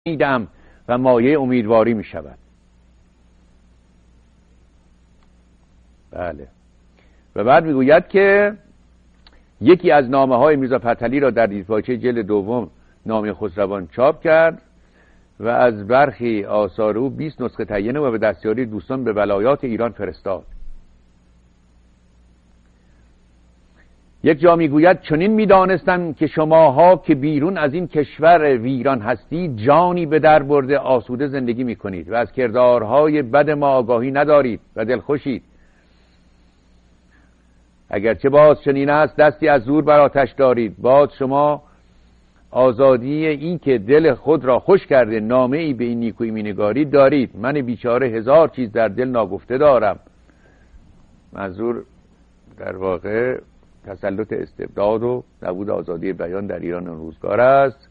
میدم و مایه امیدواری می شود. بله. و بعد میگوید که یکی از نامه های میرزا فتحعلی را در دیرپاچه جلد دوم نامه خسروان چاپ کرد و از برخی آثار او 20 نسخه تهیه و به دستیاری دوستان به ولایات ایران فرستاد. یک جا میگوید چنین میدانستم که شماها که بیرون از این کشور ویران هستید جانی به در برده آسوده زندگی میکنید و از کردارهای بد ما آگاهی ندارید و دلخوشید. اگرچه باز چنین است دستی از زور بر آتش دارید. باز شما آزادی این که دل خود را خوش کرده نامه ای به این نیکویی مینگارید دارید. من بیچاره 1000 چیز در دل ناگفته دارم. منظور در واقع تسلط استبداد و نبود آزادی بیان در ایران روزگار است.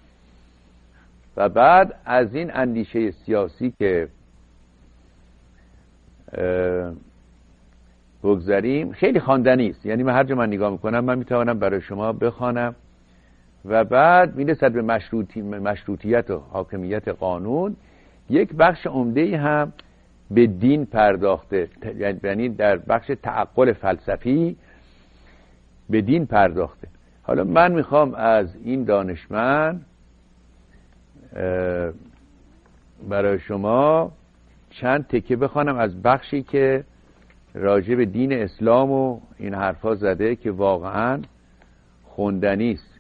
و بعد از این اندیشه سیاسی که بگذاریم خیلی خواندنی است، یعنی من هر جا من نگاه میکنم من میتوانم برای شما بخوانم. و بعد میرسد به مشروطیت و حاکمیت قانون. یک بخش عمده‌ای هم به دین پرداخته، یعنی در بخش تعقل فلسفی به دین پرداخته. حالا من میخوام از این دانشمند برای شما چند تکه بخوانم از بخشی که راجع به دین اسلام و این حرفا زده که واقعا خوندنی است.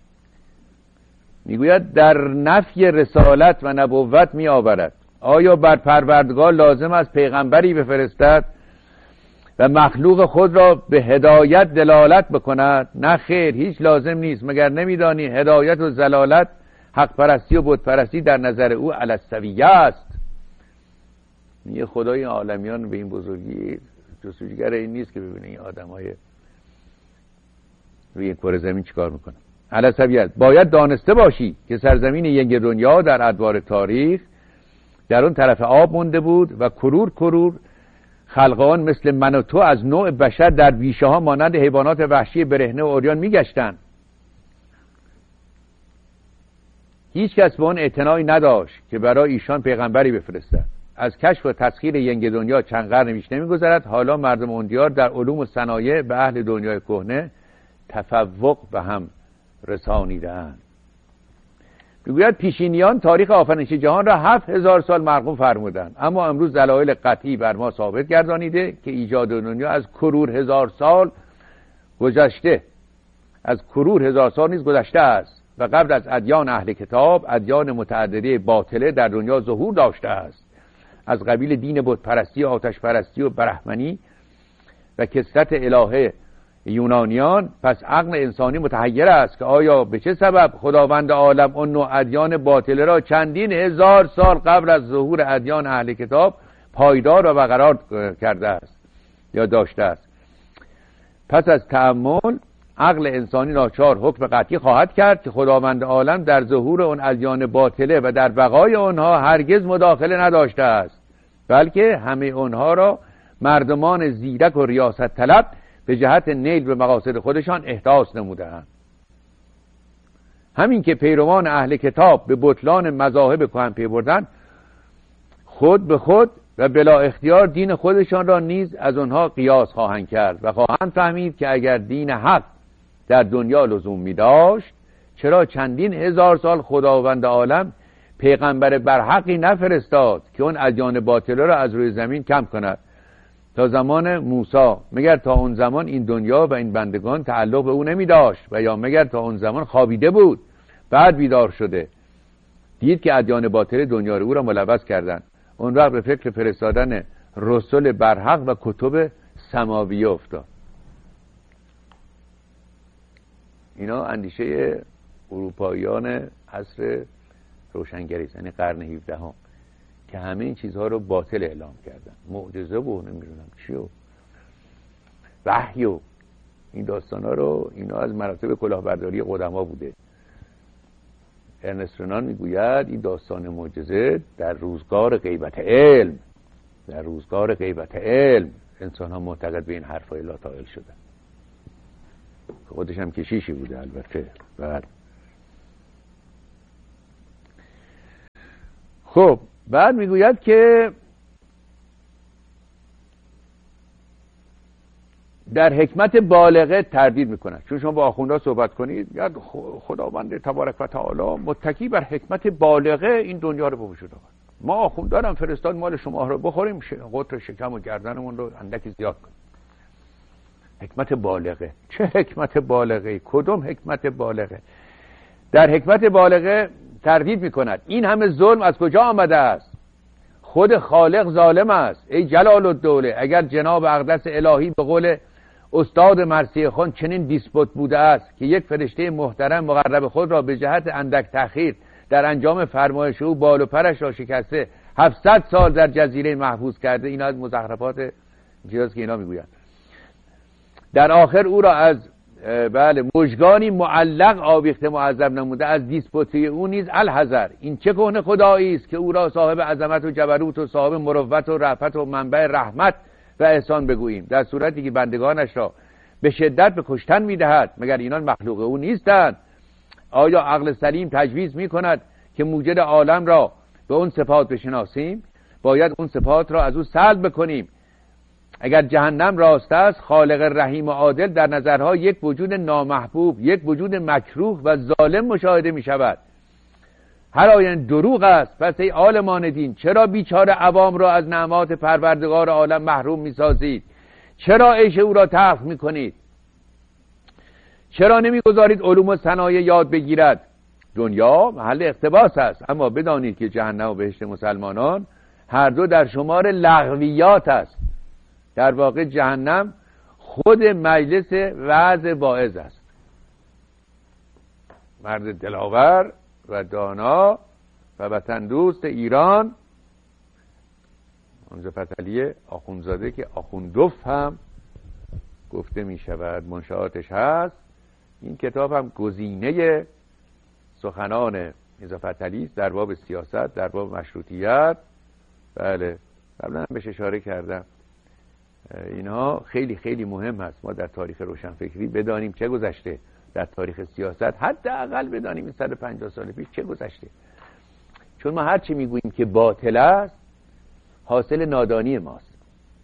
میگوید در نفی رسالت و نبوت می آورد. آیا بر پروردگار لازم است پیغمبری بفرستد و مخلوق خود را به هدایت دلالت بکند؟ نه خیر، هیچ لازم نیست. مگر نمیدانی هدایت و ضلالت، حق پرستی و بت پرستی در نظر او علی السویه است. یه خدای عالمیان به این بزرگی جستجوگر این نیست که ببینه این آدمای روی کره زمین چیکار میکنن. علی السویه است. باید دانسته باشی که سرزمین ینگ دنیا در ادوار تاریخ در اون طرف آب مونده بود و کرور خلقان مثل من و تو از نوع بشر در بیشه ها مانند حیوانات وحشی برهنه و عریان میگشتند. هیچ کس به اون اعتنایی نداشت که برای ایشان پیغمبری بفرستد. از کشف و تسخیر ینگ دنیا چند قرن بیش نمیگذرد حالا مردم اون دیار در علوم و صنایع به اهل دنیای کهنه تفوق به هم رسانیدند. میگوید پیشینیان تاریخ آفرینش جهان را 7000 سال مرقوم فرمودند، اما امروز دلایل قطعی بر ما ثابت گردانیده که ایجاد دنیا از کرور 1000 سال گذشته، از کرور 1000 سال نیز گذشته است و قبل از ادیان اهل کتاب ادیان متعدده باطله در دنیا ظهور داشته است، از قبیل دین بت پرستی و آتش پرستی و برهمنی و کثرت الهه یونانیان. پس عقل انسانی متحیر است که آیا به چه سبب خداوند عالم اون نوع ادیان باطله را چندین 1000 سال قبل از ظهور ادیان اهل کتاب پایدار و برقرار کرده است یا داشته است. پس از تأمل عقل انسانی ناچار حکم قطعی خواهد کرد که خداوند عالم در ظهور اون ادیان باطله و در بقای آنها هرگز مداخله نداشته است، بلکه همه آنها را مردمان زیرک و ریاست طلب به جهت نیل به مقاصد خودشان احداث نموده‌اند. همین که پیروان اهل کتاب به بطلان مذاهب کهن پی بردند، خود به خود و بلا اختیار دین خودشان را نیز از آنها قیاس خواهند کرد و خواهند فهمید که اگر دین حق در دنیا لزوم می داشت چرا چندین 1000 سال خداوند عالم پیغمبر برحقی نفرستاد که اون ادیان باطله را از روی زمین کم کند تا زمان موسی؟ مگر تا اون زمان این دنیا و این بندگان تعلق به او نمی داشت و یا مگر تا اون زمان خوابیده بود بعد بیدار شده دید که ادیان باطل دنیا رو او را ملوث کردند؟ اون وقت به فکر فرستادن رسول برحق و کتب سماویه افتاد. اینا اندیشه اروپاییان عصر روشنگری است، یعنی قرن 17 هم که همه این چیزها رو باطل اعلام کردن. معجزه و نمیدونم چی و وحی و این داستانا رو، اینا از مراتب کلاهبرداری قدما بوده. ارنست رنان میگوید این داستان معجزه در روزگار غیبت علم انسان ها معتقد به این حرفای لاتائل شدن. خودش هم کشیشی بوده البته. بعد خب بعد میگوید که در حکمت بالغه تردید میکنند. چون شما با آخوندها صحبت کنید یا خداوند تبارک و تعالی متکی بر حکمت بالغه این دنیا رو به وجود آورد. ما آخوندارم فرستاد مال شما رو بخوریم، قطر شکم و گردنمون رو اندکی زیاد کنیم. حکمت بالغه. چه حکمت بالغه؟ کدوم حکمت بالغه؟ در حکمت بالغه تردید میکند. این همه ظلم از کجا آمده است؟ خود خالق ظالم است. ای جلال الدوله، اگر جناب اقدس الهی به قول استاد مرثیه خان چنین دیسپوت بوده است که یک فرشته محترم مقرب خود را به جهت اندک تأخیر در انجام فرمایش او بال و پرش را شکسته 700 سال در جزیره محبوس کرده، اینا از مزخرفات جهاز که اینا میگویند. در آخر او را از مژگانی معلق آویخته معذب نموده. از دیسپوتی او نیز الحذر. این چه کهنه خدایی است که او را صاحب عظمت و جبروت و صاحب مروت و رأفت و منبع رحمت و احسان بگوییم، در صورتی که بندگانش را به شدت به کشتن میدهد. مگر اینان مخلوق او نیستند؟ آیا عقل سلیم تجویز میکند که موجد عالم را به اون صفات بشناسیم؟ باید اون صفات را از او سلب بکنیم. اگر جهنم راست است، خالق رحیم و عادل در نظرها یک وجود نامحبوب، یک وجود مکروه و ظالم مشاهده می شود. هر آینه دروغ است. پس ای عالمان دین، چرا بیچاره عوام را از نعمات پروردگار عالم محروم می سازید؟ چرا عیش او را تلخ می کنید؟ چرا نمی گذارید علوم و صنایع یاد بگیرد؟ دنیا محل اقتباس است، اما بدانید که جهنم و بهشت مسلمانان هر دو در شمار لغویات است. در واقع جهنم خود مجلس وعظ واعظ است. مرد دلاور و دانا و وطن دوست ایران اونجا فتلیه آخوندزاده که آخوندوف هم گفته می شود، منشآتش هست. این کتاب هم گزینه سخنان میرزا فتحعلی است در باب سیاست، در باب مشروطیت. بله قبلا هم بهش اشاره کردم. اینها خیلی خیلی مهم هست ما در تاریخ روشنفکری بدانیم چه گذشته، در تاریخ سیاست حداقل بدانیم این 150 سال پیش چه گذشته. چون ما هرچی میگوییم که باطل است حاصل نادانی ماست.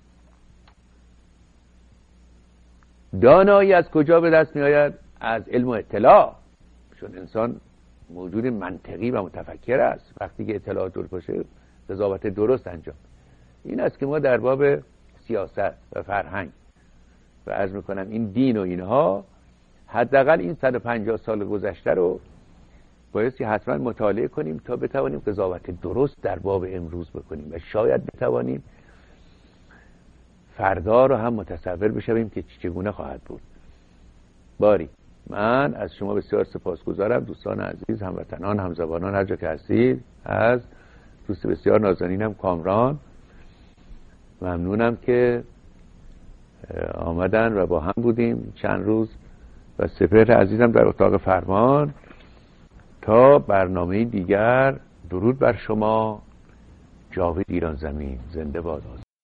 دانایی از کجا به دست می آید؟ از علم و اطلاع. چون انسان موجود منطقی و متفکر است. وقتی که اطلاعات دور باشه قضاوت درست انجام. این است که ما در باب سیاست و فرهنگ و عرض میکنم این دین و اینها حداقل این 150 سال گذشته رو بایستی حتما مطالعه کنیم تا بتوانیم قضاوت درست در باب امروز بکنیم و شاید بتوانیم فردا رو هم متصور بشویم که چگونه خواهد بود. باری من از شما بسیار سپاسگزارم دوستان عزیز، هموطنان، همزبانان، هر جا که هستید. از دوست بسیار نازنینم کامران ممنونم که آمدن و با هم بودیم چند روز، و سپهر عزیزم در اتاق فرمان. تا برنامه دیگر، درود بر شما. جاوید ایران زمین زنده باد.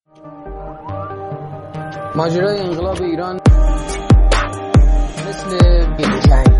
ماجرای انقلاب ایران مثل جنگ.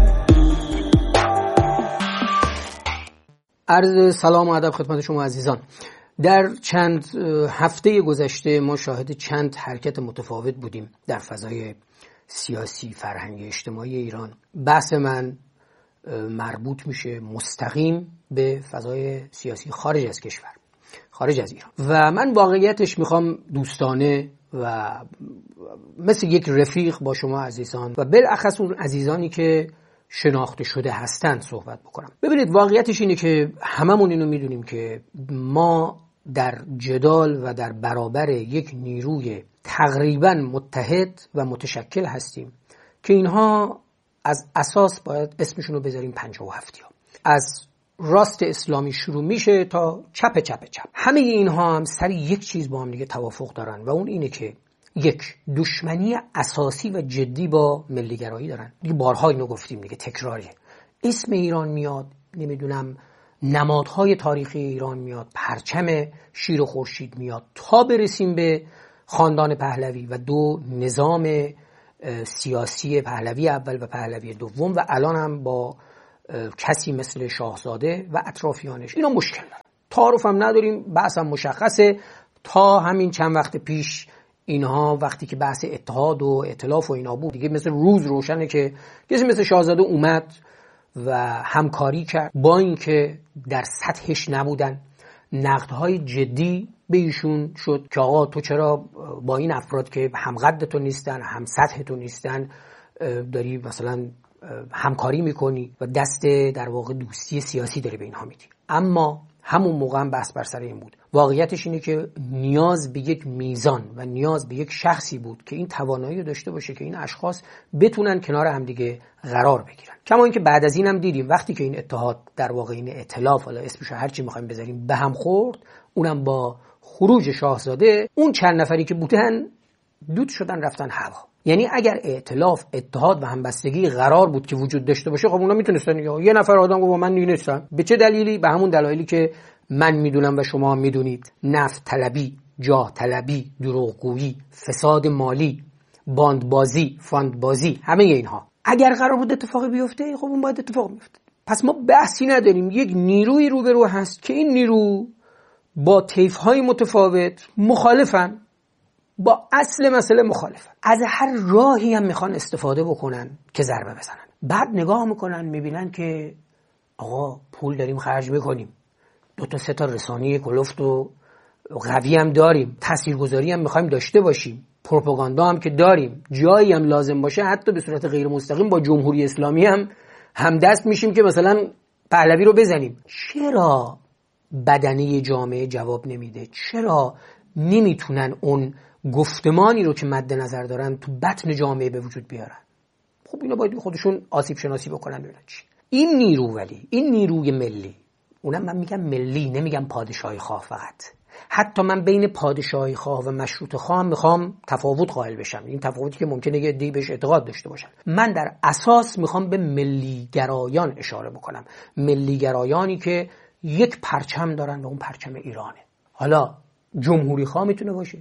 عرض سلام و ادب خدمت شما عزیزان. در چند هفته گذشته ما شاهد چند حرکت متفاوت بودیم در فضای سیاسی، فرهنگی، اجتماعی ایران. بحث من مربوط میشه مستقیم به فضای سیاسی خارج از کشور، خارج از ایران، و من واقعیتش میخوام دوستانه و مثل یک رفیق با شما عزیزان و بالاخص اون عزیزانی که شناخته شده هستند صحبت بکنم. ببینید واقعیتش اینه که هممون اینو میدونیم که ما در جدال و در برابر یک نیروی تقریبا متحد و متشکل هستیم که اینها از اساس باید اسمشون رو بذاریم 57 ها. از راست اسلامی شروع میشه تا چپ چپ چپ. همه اینها هم سر یک چیز با هم دیگه توافق دارن و اون اینه که یک دشمنی اساسی و جدی با ملیگرایی دارن. دیگه بارها اینو گفتیم دیگه، تکراریه. اسم ایران میاد، نمیدونم نمادهای تاریخی ایران میاد، پرچم شیر و خورشید میاد، تا برسیم به خاندان پهلوی و دو نظام سیاسی پهلوی اول و پهلوی دوم، و الان هم با کسی مثل شاهزاده و اطرافیانش اینا مشکل دارن. تعارف هم نداریم، بحث هم مشخصه. تا همین چند وقت پیش اینها وقتی که بحث اتحاد و ائتلاف و اینا بود دیگه مثل روز روشنه که کسی مثل شاهزاده اومد و همکاری کرد، با اینکه در سطحش نبودن. نقدهای جدی به ایشون شد که آقا تو چرا با این افراد که هم قد تو نیستن هم سطح تو نیستن داری مثلا همکاری میکنی و دست در واقع دوستی سیاسی داری به اینها میدی. اما همون موقع هم بحث بر سر این بود. واقعیتش اینه که نیاز به یک میزان و نیاز به یک شخصی بود که این توانایی داشته باشه که این اشخاص بتونن کنار همدیگه قرار بگیرن. کما اینکه بعد از این هم دیدیم وقتی که این اتحاد در واقع این ائتلاف، حالا اسمش هر چی می‌خوایم بذاریم، به هم خورد، اونم با خروج شاهزاده، اون چند نفری که بودن دود شدن رفتن هوا. یعنی اگر ائتلاف، اتحاد و همبستگی قرار بود که وجود داشته باشه، خب اونا میتونستن یه نفر آدم گفت من نیستم. به چه دلیلی؟ به همون دلایلی که من میدونم و شما هم میدونید: نفت طلبی، جاه طلبی، دروغگویی، فساد مالی، باندبازی، فاندبازی، همه اینها اگر قرار بود اتفاقی بیفته، خب اون باید اتفاق میفته. پس ما بحثی نداریم، یک نیروی روبرو هست که این نیرو با طیف‌های متفاوت مخالفن، با اصل مسئله مخالفن، از هر راهی هم میخوان استفاده بکنن که ضربه بزنن. بعد نگاه میکنن میبینن که آقا پول داریم خرج میکنیم، 2-3 تا رسانه کلفت و قوی هم داریم، تاثیرگذاری هم میخوایم داشته باشیم، پروپاگاندا هم که داریم، جایی هم لازم باشه حتی به صورت غیر مستقیم با جمهوری اسلامی هم همدست میشیم که مثلا پهلوی رو بزنیم. چرا بدنه جامعه جواب نمیده؟ چرا نمیتونن اون گفتمانی رو که مد نظر دارن تو بطن جامعه به وجود بیارن؟ خب اینا باید خودشون آسیب شناسی بکنن ببینن چی. این نیرو، ولی این نیروی ملی، اونم من میگم ملی، نمیگم پادشاهی خواه فقط. حتی من بین پادشاهی خواه و مشروطه خواه هم میخوام تفاوت قائل بشم. این تفاوتی که ممکنه یه عده‌ای بهش اعتقاد داشته باشن. من در اساس میخوام به ملی گرایان اشاره بکنم، ملی گرایانی که یک پرچم دارن و اون پرچم ایرانه. حالا جمهوری خواه میتونه باشه،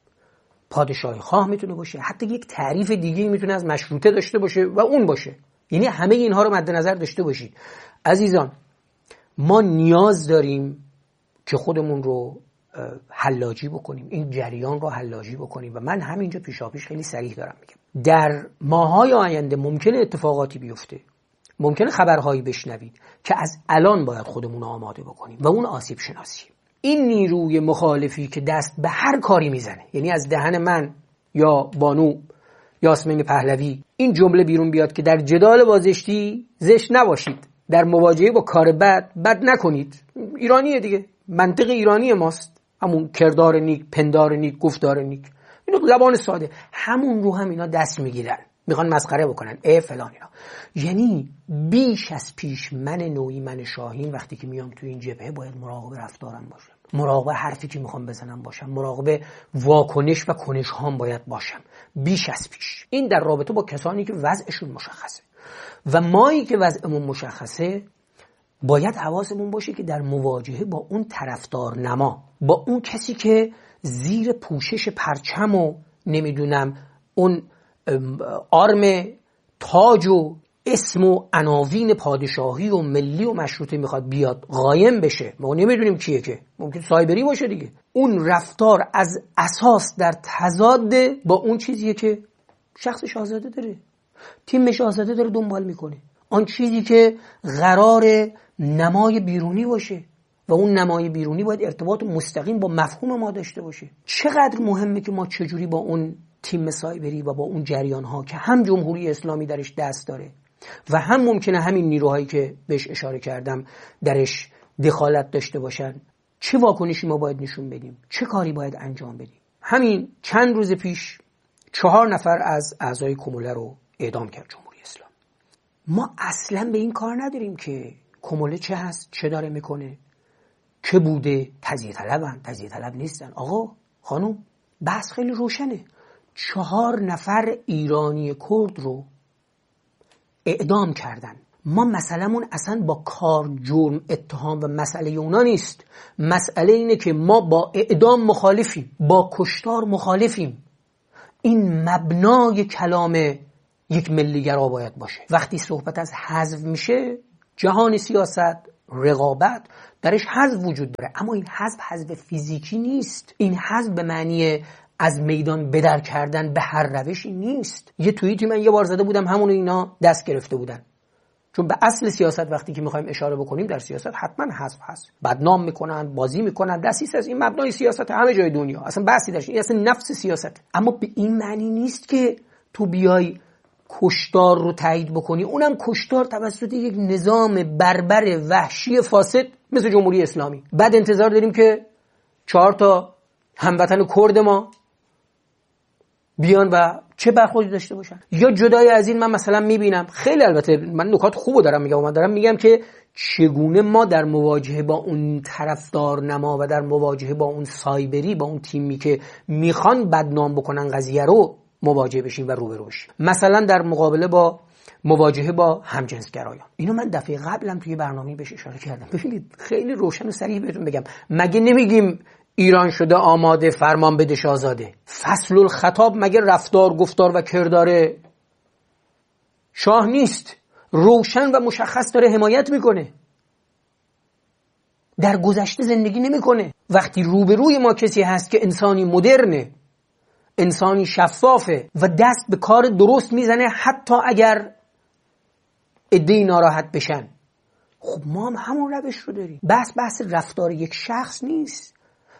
پادشاهی خواه میتونه باشه، حتی یک تعریف دیگه میتونه از مشروطه داشته باشه و اون باشه. یعنی همه اینها رو مد نظر داشته باشید. عزیزان، ما نیاز داریم که خودمون رو حلاجی بکنیم، این جریان رو حلاجی بکنیم و من همینجا پیشاپیش خیلی صریح دارم میگم در ماهای آینده ممکنه اتفاقاتی بیفته، ممکنه خبرهایی بشنوید که از الان باید خودمون رو آماده بکنیم و اون آسیب شناسی. این نیروی مخالفی که دست به هر کاری میزنه، یعنی از دهن من یا بانو یاسمین پهلوی این جمله بیرون بیاد که در جدال با زشتی زشت نباشید، در مواجهه با کار بد نکنید. ایرانیه دیگه، منطق ایرانی ماست، همون کردار نیک، پندار نیک، گفتار نیک، اینو زبان ساده. همون رو هم اینا دست میگیرن، میخوان مسخره بکنن، فلان اینا. یعنی بیش از پیش من نوعی، من شاهین، وقتی که میام تو این جبهه باید مراقب رفتارم باشم، مراقب حرفی که میخوام بزنم باشم، مراقب واکنش و کنش هام باید باشم بیش از پیش. این در رابطه با کسانی که وضعشون مشخصه و مایی که وضعمون مشخصه باید حواسمون باشه که در مواجهه با اون طرفدار نما، با اون کسی که زیر پوشش پرچم و نمیدونم اون آرم تاج و اسم و عناوین پادشاهی و ملی و مشروطه میخواد بیاد قایم بشه، ما نمیدونیم کیه، که ممکن سایبری باشه دیگه. اون رفتار از اساس در تضاد با اون چیزیه که شخص شاهزاده داره، تیم شاهزاده داره دنبال میکنه، آن چیزی که قرار نمای بیرونی باشه و اون نمای بیرونی باید ارتباط مستقیم با مفهوم ما داشته باشه. چقدر مهمه که ما چجوری با اون تیم سایبری و با اون جریان ها که هم جمهوری اسلامی درش دست داره و هم ممکنه همین نیروهایی که بهش اشاره کردم درش دخالت داشته باشن، چه واکنشی ما باید نشون بدیم، چه کاری باید انجام بدیم. همین چند روز پیش 4 نفر از اعضای کموله رو اعدام کرد جمهوری اسلامی. ما اصلا به این کار نداریم که کموله چه هست، چه داره میکنه، که بوده، تجزیه طلبن، تجزیه طلب نیستن. آقا خانم، بحث خیلی روشنه. 4 نفر ایرانی کرد رو اعدام کردن. ما مسئله‌مون اصلا با کار، جرم، اتهام و مسئله اونا نیست. مسئله اینه که ما با اعدام مخالفیم، با کشتار مخالفیم. این مبنای کلام یک ملیگرا باید باشه. وقتی صحبت از حذف میشه، جهان سیاست رقابت درش حذف وجود داره، اما این حذف فیزیکی نیست. این حذف به معنی از میدان بدر کردن به هر روشی نیست. یه توییتی من یه بار زده بودم، همون اینا دست گرفته بودن. چون به اصل سیاست وقتی که میخوایم اشاره بکنیم، در سیاست حتما حذف هست. بدنام میکنن، بازی میکنن، دستیس از این مبنای سیاست همه جای دنیا، اصلا بحثی درش، این اصلا نفس سیاست. اما به این معنی نیست که تو بیای کشتار رو تایید بکنی، اونم کشتار توسط یک نظام بربر وحشی فاسد مثل جمهوری اسلامی. بعد انتظار داریم که 4 تا هموطن کرد ما بیان و چه برخوردی داشته باشن. یا جدای از این من مثلا میبینم خیلی، البته من نکات خوبو دارم میگم، من دارم میگم که چگونه ما در مواجهه با اون طرفدار نما و در مواجهه با اون سایبری، با اون تیمی که میخوان بدنام بکنن قضیه رو، مواجه بشیم و روبرو بشیم. مثلا در مقابله با مواجهه با همجنسگرایان. اینو من دفعه قبلم توی برنامه بهش اشاره کردم. ببینید خیلی روشن و صریح بهتون بگم، مگه نمیگیم ایران شده آماده فرمان بده شاهزاده؟ فصل الخطاب مگه رفتار، گفتار و کردار شاه نیست؟ روشن و مشخص داره حمایت میکنه، در گذشته زندگی نمیکنه. وقتی روبروی ما کسی هست که انسانی مدرنه، انسانی شفافه و دست به کار درست میزنه حتی اگر عده‌ای ناراحت بشن، خب ما هم همون روش رو داریم. بحث رفتار یک شخص نیست،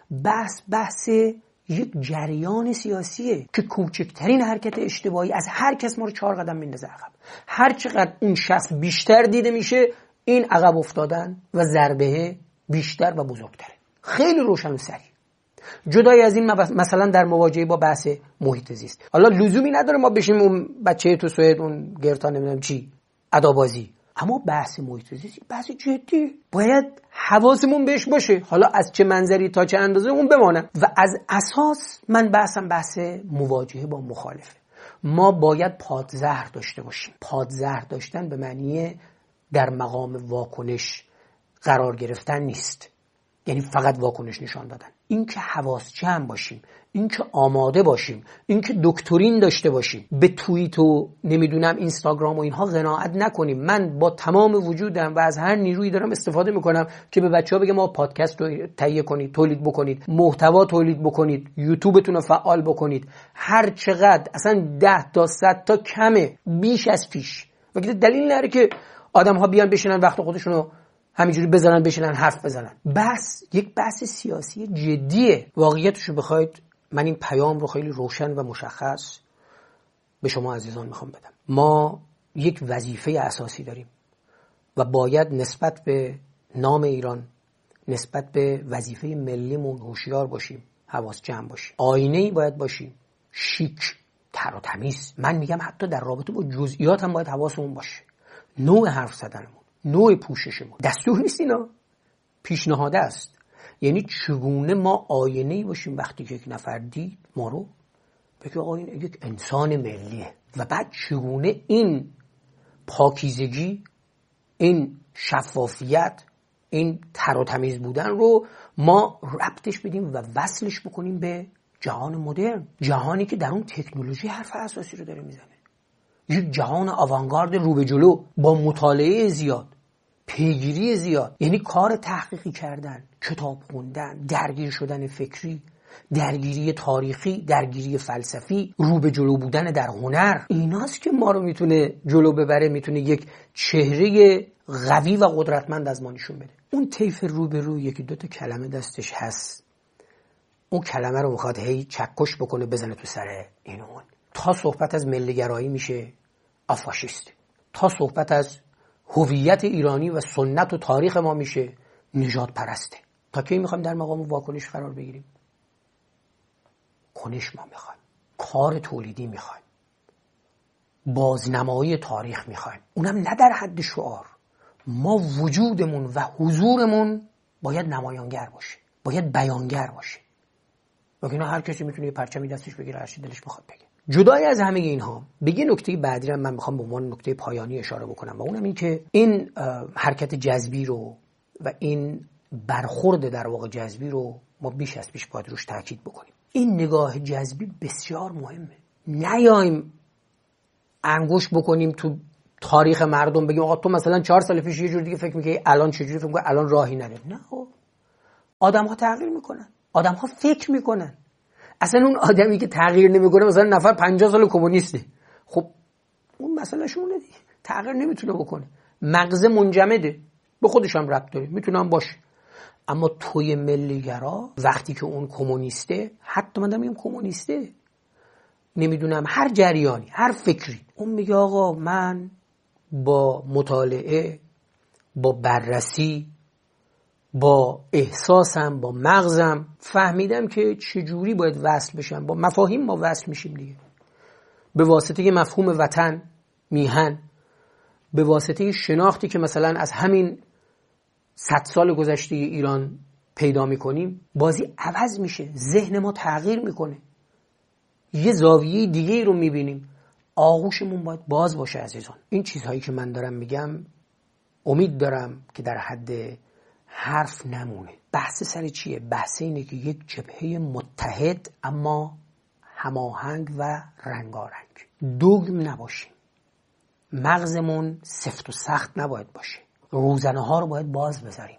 بحث یک جریان سیاسیه که کوچکترین حرکت اشتباهی از هر کس ما رو 4 قدم میندازه عقب. هر چقدر اون شخص بیشتر دیده میشه، این عقب افتادن و ضربه بیشتر و بزرگتره. خیلی روشن و صریح. جدای از این مثلا در مواجهه با بحث محیط زیست، حالا لزومی نداره ما بشیم اون بچه تو سوئد، اون گرتا نمیدونم چی ادابازی، اما بحث محیط زیست بحث جدی، باید حواسمون بهش باشه، حالا از چه منظری تا چه اندازه اون بمانه. و از اساس من بحث مواجهه با مخالفه. ما باید پادزهر داشته باشیم. پادزهر داشتن به معنی در مقام واکنش قرار گرفتن نیست، یعنی فقط واکنش نشان دادن. این که حواس جمع باشیم، این که آماده باشیم، این که دکترین داشته باشیم، به توییت و نمیدونم اینستاگرام و اینها قناعت نکنیم. من با تمام وجودم و از هر نیرویی دارم استفاده میکنم که به بچه‌ها بگم ما پادکست رو تهیه کنید، تولید بکنید، محتوا تولید بکنید، یوتیوبتون رو فعال بکنید. هر چقدر اصلا 10 تا 100 تا کمه، بیش از پیش. وگرنه دلیل نداره که آدم‌ها بیان بشینن وقت خودشون رو همینجوری بزنن بشینن حرف بزنن. یک بحث سیاسی جدیه. واقعیتشو بخواید، من این پیام رو خیلی روشن و مشخص به شما عزیزان میخوام بدم. ما یک وظیفه اساسی داریم و باید نسبت به نام ایران، نسبت به وظیفه ملیمون هوشیار باشیم، حواس جمع باشیم. آینه‌ای باید باشیم، شیک، تر و تمیز. من میگم حتی در رابطه با جزئیات هم باید حواسمون باشه. نوع حرف زدنمون، نوع پوششمون، دستور نیست، اینا پیشنهاد است. یعنی چگونه ما آینه‌ای باشیم وقتی که یک نفر دید ما رو بگه آقا این یک انسان ملیه، و بعد چگونه این پاکیزگی، این شفافیت، این تر و تمیز بودن رو ما ربطش بدیم و وصلش بکنیم به جهان مدرن، جهانی که در اون تکنولوژی حرف اساسی رو داره میزنه، یک جهان آوانگارد رو به جلو با مطالعه زیاد، پیگیری زیاد، یعنی کار تحقیقی کردن، کتاب خوندن، درگیر شدن فکری، درگیری تاریخی، درگیری فلسفی، رو به جلو بودن در هنر. ایناست که ما رو میتونه جلو ببره، میتونه یک چهره قوی و قدرتمند از ما نشون بده. اون طیف رو به رو 1-2 تا کلمه دستش هست، اون کلمه رو میخواد هی چکش بکنه بزنه تو سر این اون. تا صحبت از ملیگرایی میشه آفاشیست، تا صحبت از هویت ایرانی و سنت و تاریخ ما میشه نژاد پرسته. تا کی میخوایم در مقام واکنش قرار بگیریم؟ کنش ما میخوایم، کار تولیدی میخوایم، بازنمایی تاریخ میخوایم، اونم نه در حد شعار. ما وجودمون و حضورمون باید نمایانگر باشه، باید بیانگر باشه. وگرنه هر کسی میتونه یه پرچمی دستش بگیره هر چی دلش بخواد بگه. جدای از همه اینها به یه نکته بعدی رو من میخوام به عنوان نکته پایانی اشاره بکنم و اونم این که این حرکت جذبی رو و این برخورد در واقع جذبی رو ما بیش از پیش باید روش تاکید بکنیم. این نگاه جذبی بسیار مهمه. نیایم انگوش بکنیم تو تاریخ مردم بگیم آقا تو مثلا 4 سال پیش یه جور دیگه فکر می‌کردی، الان چجوری فکر می‌کنی، الان راهی نداره. نه، آدم‌ها تغییر میکنن، آدم‌ها فکر میکنن. اصلا اون آدمی که تغییر نمیکنه مثلا نفر 50 سال کمونیسته، خب اون مسئله شونه دیگه، تغییر نمیتونه بکنه، مغز منجمده، به خودش هم ربط داره، میتونم باشه. اما توی ملیگرا وقتی که اون کمونیسته، حتی من میگم کمونیسته، نمیدونم هر جریانی، هر فکری، اون میگه آقا من با مطالعه، با بررسی، با احساسم، با مغزم فهمیدم که چجوری باید وصل بشم. با مفاهیم ما وصل میشیم دیگه، به واسطه مفهوم وطن، میهن، به واسطه شناختی که مثلا از همین 100 سال گذشته ایران پیدا میکنیم، بازی عوض میشه، ذهن ما تغییر میکنه، یه زاویه دیگه رو میبینیم. آغوشمون باید باز باشه عزیزان. این چیزهایی که من دارم میگم امید دارم که در حد حرف نمونه. بحث سر چیه؟ بحث اینه که یک جبهه متحد اما هماهنگ و رنگارنگ، دوگم نباشیم، مغزمون سفت و سخت نباید باشه، روزنه ها رو باید باز بذاریم.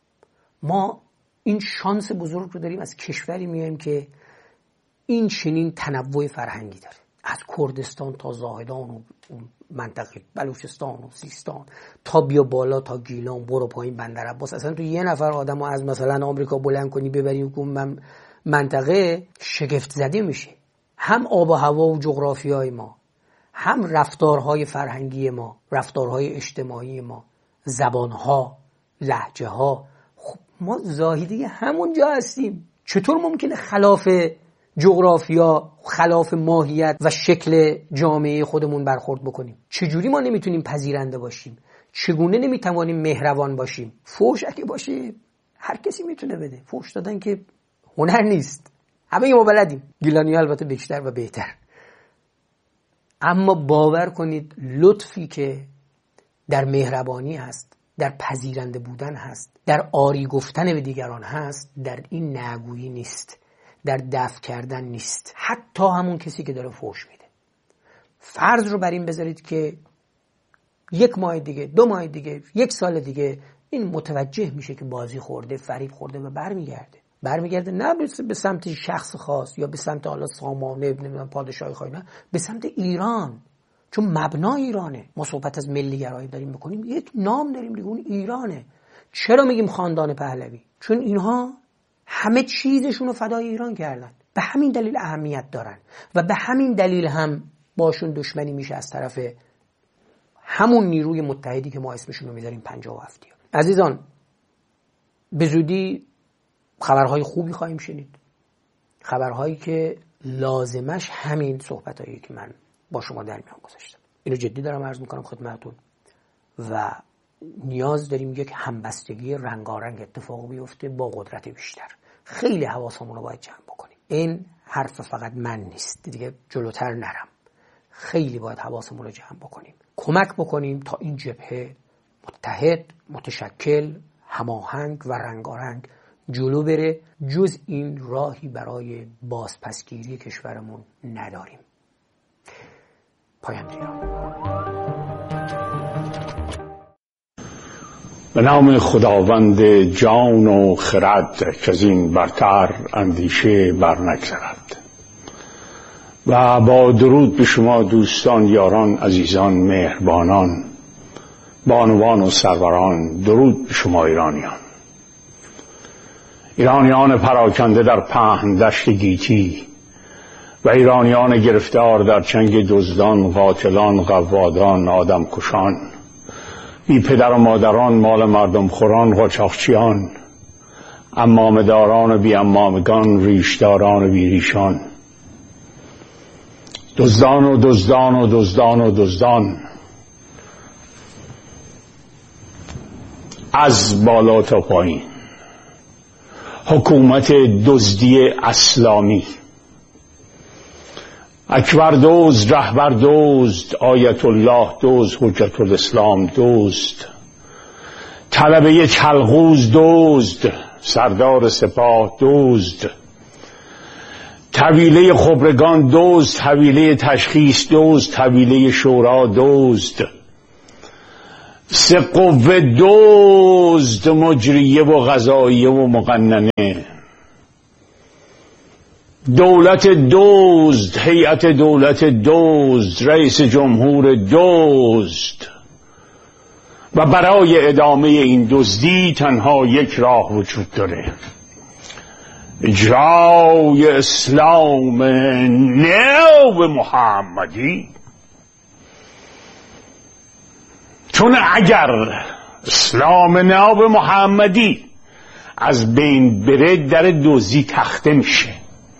ما این شانس بزرگ رو داریم، از کشوری میایم که این چنین تنوع فرهنگی داره، از کردستان تا زاهدان و منطقه بلوچستان و سیستان تا بیا بالا تا گیلان، برو پایین بندر عباس. اصلا تو یه نفر آدمو از مثلا آمریکا بلند کنی ببریم که منطقه شگفت زده میشه. هم آب و هوا و جغرافیای ما، هم رفتارهای فرهنگی ما، رفتارهای اجتماعی ما، زبانها، لهجه ها. خب ما زاهدی همونجا هستیم. چطور ممکنه خلاف جغرافیا، خلاف ماهیت و شکل جامعه خودمون برخورد بکنیم؟ چجوری ما نمیتونیم پذیرنده باشیم؟ چگونه نمیتوانیم مهربان باشیم؟ فحش اگه باشه هر کسی میتونه بده، فحش دادن که هنر نیست، همه ما بلدیم، گیلانی البته بیشتر و بهتر. اما باور کنید لطفی که در مهربانی هست، در پذیرنده بودن هست، در آری گفتن به دیگران هست، در این نگویی نیست، در دفع کردن نیست. حتی همون کسی که داره فحش میده، فرض رو بر این بذارید که 1 ماه دیگه، 2 ماه دیگه، 1 سال دیگه این متوجه میشه که بازی خورده، فریب خورده و برمیگرده نه به سمت شخص خاص یا به سمت حالا سامانه، نمیدونم پادشاهی خواهی، نه، به سمت ایران، چون مبنا ایرانه. ما صحبت از ملی گرایی داریم میکنیم، یک نام داریم دیگه، اون ایرانه. چرا میگیم خاندان پهلوی؟ چون اینها همه چیزشون رو فدای ایران کردن، به همین دلیل اهمیت دارن و به همین دلیل هم باشون دشمنی میشه از طرف همون نیروی متحدی که ما اسمشون رو میذاریم 57. عزیزان، به زودی خبرهای خوبی خواهیم شنید، خبرهایی که لازمش همین صحبتایی که من با شما در میان گذاشتم. اینو جدی دارم عرض میکنم خدمتتون و نیاز داریم یک همبستگی رنگارنگ اتفاق بیفته با قدرت بیشتر. خیلی حواسمون رو باید جمع بکنیم. این حرف فقط من نیست دیگه، جلوتر نرم، خیلی باید حواسمون رو جمع بکنیم، کمک بکنیم تا این جبهه متحد، متشکل، هماهنگ و رنگارنگ جلو بره. جز این راهی برای بازپسگیری کشورمون نداریم. پایان دیدم. به نام خداوند جان و خرد که از این برتر اندیشه بر نگذرد. و با درود به شما دوستان، یاران، عزیزان، مهربانان، بانوان و سروران، درود به شما ایرانیان پراکنده در پهن دشت گیتی و ایرانیان گرفتار در چنگ دزدان، قاتلان، قوادان، آدمکشان، بی پدر و مادران، مال مردم خوران، قاچاقچیان، عمامه‌داران و بی عمامگان، ریشداران و بی ریشان، دزدان و دزدان و دزدان و دزدان، از بالا تا پایین، حکومت دزدی اسلامی، اکبر دزد، رهبر دزد، آیت الله دزد، حجت الاسلام دزد، طلبه چلغوز دزد، سردار سپاه دزد، طویله خبرگان دزد، طویله تشخیص دزد، طویله شورا دزد، سه قوه دزد، مجریه و قضاییه و مقننه، دولت دزد، هیئت دولت دزد، رئیس جمهور دزد. و برای ادامه این دزدی تنها یک راه وجود داره، اجرای اسلام نو محمدی. چون اگر اسلام نو محمدی از بین بره در دزدی تخته میشه.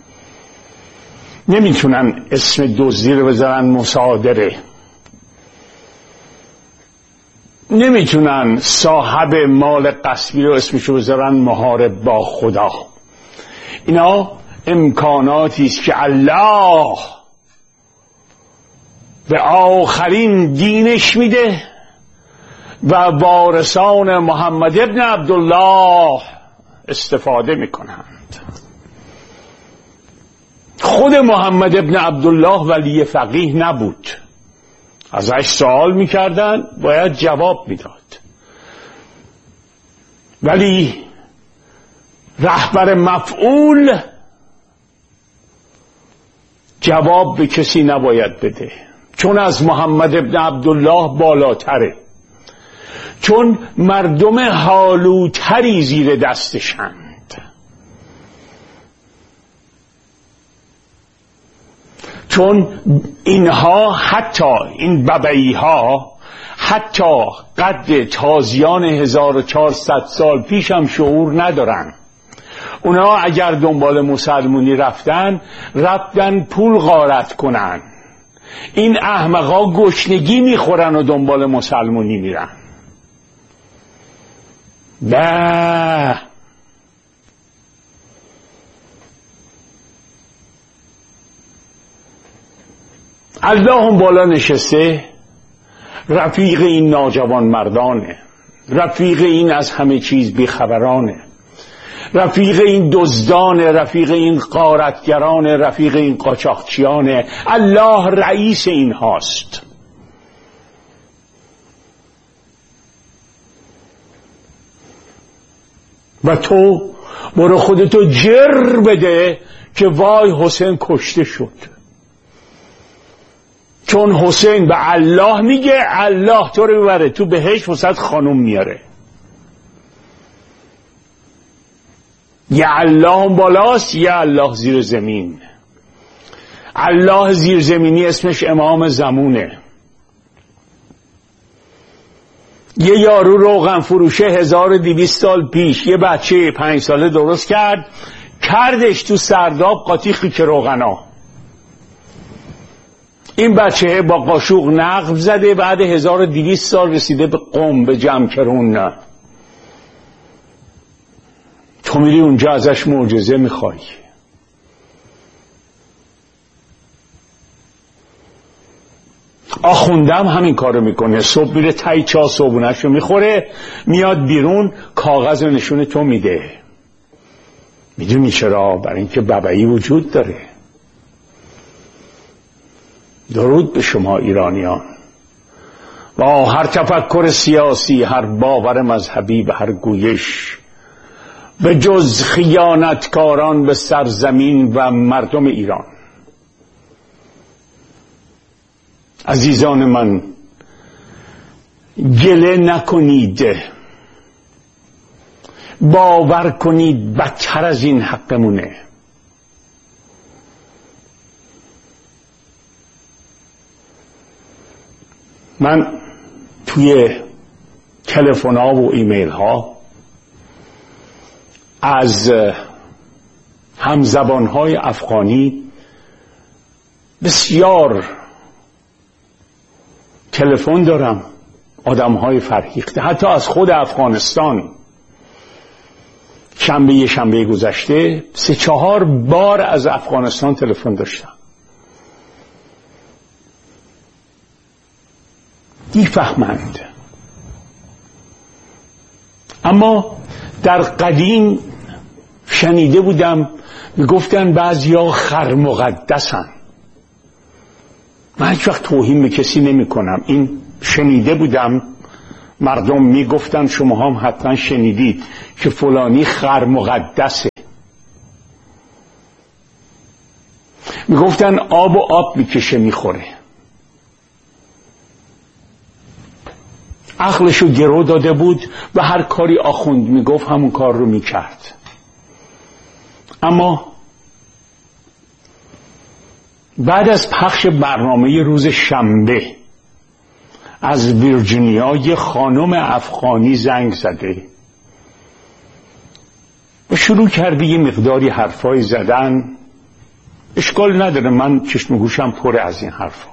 نمیتونن اسم دزدی رو بذارن مصادره، نمیتونن صاحب مال غصبی رو اسمشو بذارن محارب با خدا. اینا امکاناتی است که الله به آخرین دینش میده و وارثان محمد ابن عبدالله استفاده میکنند. خود محمد ابن عبدالله ولی فقیه نبود، ازش سوال میکردن باید جواب میداد، ولی رهبر مفعول جواب به کسی نباید بده، چون از محمد ابن عبدالله بالاتره، چون مردم حالوتری زیر دستشند. چون اینها، حتی این ببعی ها، حتی قد تازیان 1400 سال پیش هم شعور ندارن. اونا اگر دنبال مسلمونی رفتن پول غارت کنن. این احمقا گشنگی میخورن و دنبال مسلمونی میرن. نه، الله هم بالا نشسته، رفیق این ناجوان مردانه، رفیق این از همه چیز بیخبرانه، رفیق این دزدانه، رفیق این غارتگرانه، رفیق این قاچاقچیانه. الله رئیس این هاست. و تو برو خودتو جر بده که وای حسین کشته شد. چون حسین به الله میگه، الله تو رو میبره تو بهشت وسط خانوم میاره. یه الله بالاست، یه الله زیر زمین. الله زیر زمینی اسمش امام زمونه. یه یارو روغن فروشه 1200 سال پیش یه بچه 5 ساله درست کردش تو سرداب قاطی که روغنا. این بچه با قاشق نقب زده، بعد 1200 سال رسیده به قم، به جمکرون. نه، تو میری اونجا ازش معجزه میخوای. آخوندم همین کارو میکنه. صبح میره تای چا صبحونش رو میخوره، میاد بیرون کاغذ رو نشون تو میده. میدونی چرا؟ برای اینکه ببعی وجود داره. درود به شما ایرانیان. با هر تفکر سیاسی، هر باور مذهبی، به هر گویش، به جز خیانتکاران به سرزمین و مردم ایران. عزیزان من، گله نکنید، باور کنید بدتر از این حقمونه. من توی تلفن ها و ایمیل ها از همزبان های افغانی بسیار تلفن دارم، آدم های فرهیخته، حتی از خود افغانستان. شنبه گذشته 3-4 بار از افغانستان تلفن داشتم. میفهمند. اما در قدیم شنیده بودم میگفتن بعضیا خر مقدسن. من هیچ وقت توهین به کسی نمی کنم. این شنیده بودم مردم میگفتن، شما هم حتما شنیدید که فلانی خر مقدسه. میگفتن آب و آب میکشه میخوره. عقلشو گرو داده بود و هر کاری آخوند میگفت همون کار رو میکرد. اما بعد از پخش برنامه روز شنبه از ویرجینیا یه خانم افغانی زنگ زده و شروع کرده یه مقداری حرفای زدن. اشکال نداره، من چشم و گوشم پره از این حرفا.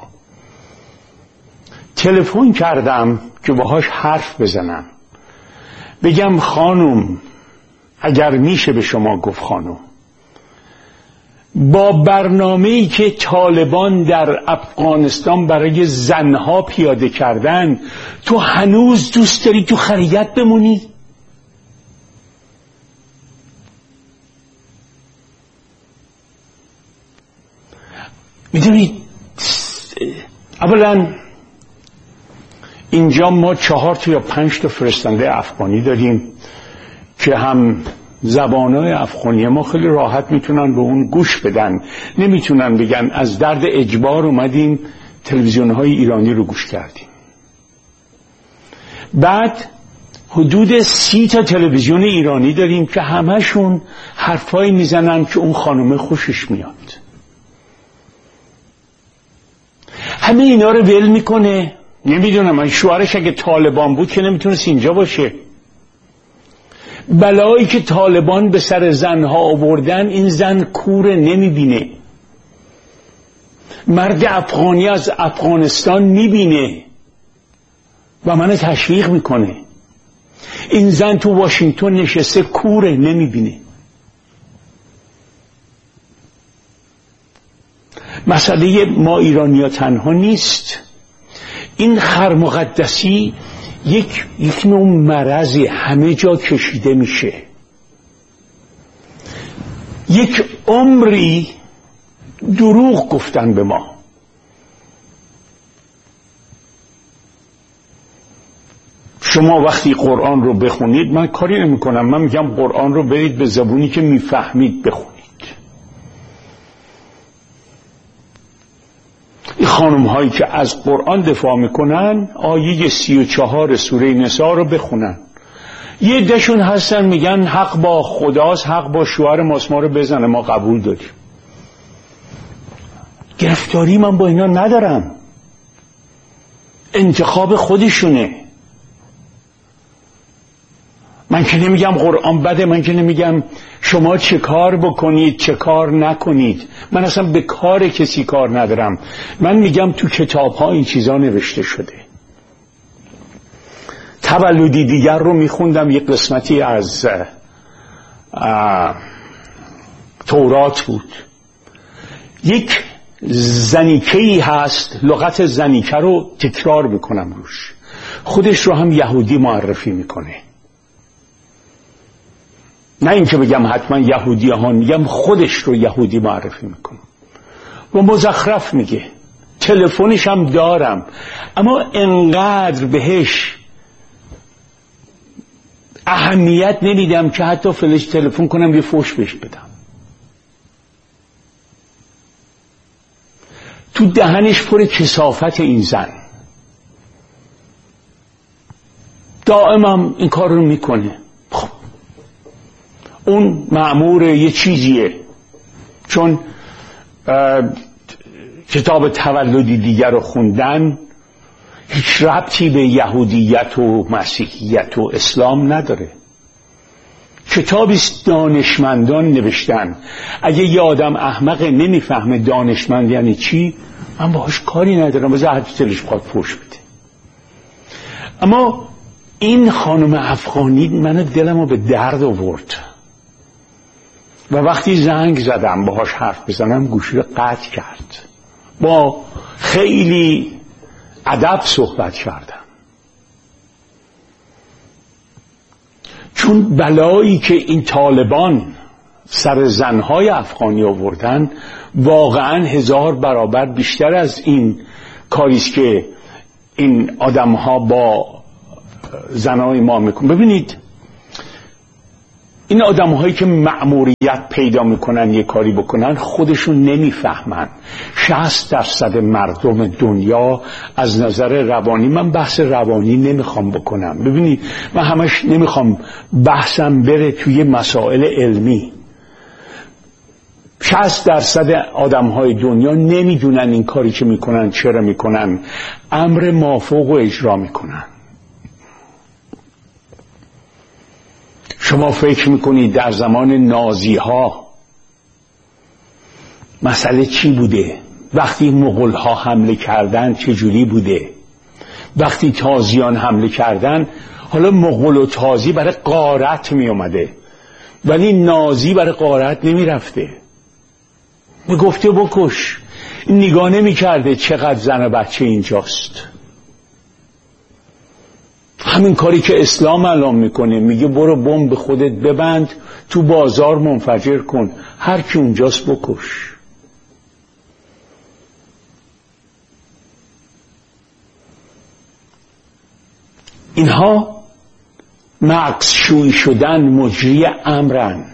تلفن کردم که باهاش حرف بزنم، بگم خانم اگر میشه به شما گفت خانم، با برنامه‌ای که طالبان در افغانستان برای زنها پیاده کردن، تو هنوز دوست داری تو خریت بمونی؟ میدونید اولا اینجا ما 4 یا 5 تا فرستنده افغانی داریم که هم زبانهای افغانی ما خیلی راحت میتونن به اون گوش بدن، نمیتونن بگن از درد اجبار اومدیم تلویزیونهای ایرانی رو گوش کردیم. بعد حدود 30 تا تلویزیون ایرانی داریم که همهشون حرفایی میزنن که اون خانومه خوشش میاد. همه اینا رو ول میکنه. نمیدونم، من شوهرش اگه طالبان بود که نمیتونست اینجا باشه. بلایی که طالبان به سر زنها آوردن، این زن کوره نمیبینه. مرد افغانی از افغانستان میبینه و منو تشویق میکنه. این زن تو واشنگتن نشسته کوره نمیبینه. مسئله ما ایرانی‌ها تنها نیست. این خرمقدسی یک نوع مرضی همه جا کشیده میشه. یک عمری دروغ گفتن به ما. شما وقتی قرآن رو بخونید، من کاری نمی کنم، من میگم قرآن رو برید به زبونی که میفهمید بخونید. این خانم هایی که از قرآن دفاع میکنن آیه 34 سوره نساء رو بخونن. یه دشون هستن میگن حق با خداست، حق با شوهر ماست، ما رو بزنه، ما قبول داریم. گرفتاری من با اینا ندارم، انتخاب خودشونه. من که نمیگم قرآن بده، من که نمیگم شما چه کار بکنید چه کار نکنید. من اصلا به کار کسی کار ندارم. من میگم تو کتاب ها این چیزا نوشته شده. تولدی دیگر رو میخوندم، یک قسمتی از تورات بود. یک زنیکه‌ای هست، لغت زنیکه رو تکرار میکنم روش، خودش رو هم یهودی معرفی میکنه. نه اینکه بگم حتما یهودی ها، میگم خودش رو یهودی معرفی میکنم و مزخرف میگه. تلفنش هم دارم، اما انقدر بهش اهمیت نمیدم که حتی فلش تلفن کنم یه فوش بهش بدم. تو دهنش پر کثافت این زن، دائما این کار رو میکنه. خب اون مأمور یه چیزیه، چون کتاب تولدی دیگر رو خوندن هیچ ربطی به یهودیت و مسیحیت و اسلام نداره. کتابی دانشمندان نوشتن. اگه یه آدم احمق نمیفهمه دانشمند یعنی چی، من باهاش کاری ندارم، بذار هر چی دلش بخواد فوش بده. اما این خانم افغانی منو دلمو به درد آورد و وقتی زنگ زدم باهاش حرف بزنم گوشی رو قطع کرد. با خیلی ادب صحبت کردم، چون بلایی که این طالبان سر زنهای افغانی آوردن واقعا 1000 برابر بیشتر از این کاریست که این آدمها با زنای ما میکنن. ببینید این آدم هایی که مأموریت پیدا میکنن یه کاری بکنن خودشون نمیفهمن. 60% مردم دنیا از نظر روانی، من بحث روانی نمیخوام بکنم، ببینید من همش نمیخوام بحثم بره توی مسائل علمی. 60% آدم های دنیا نمیدونن این کاری که میکنن چرا میکنن، امر مافوق و اجرا میکنن. شما فکر میکنید در زمان نازی ها مسئله چی بوده؟ وقتی مغول ها حمله کردن چجوری بوده؟ وقتی تازیان حمله کردن، حالا مغول و تازی برای غارت می اومده ولی نازی برای غارت نمی رفته، می گفته بکش. نگاه نمی کرده چقدر زن و بچه اینجاست. همین کاری که اسلام الان میکنه، میگه برو بمب به خودت ببند، تو بازار منفجر کن، هر کی اونجاست بکش. اینها مغزشویی شدن، مجری امرن،